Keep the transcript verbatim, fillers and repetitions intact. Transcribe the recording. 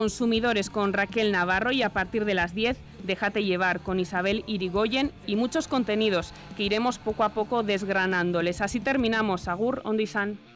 Consumidores con Raquel Navarro y a partir de las diez, Déjate llevar con Isabel Irigoyen y muchos contenidos que iremos poco a poco desgranándoles. Así terminamos. Agur, ondo izan.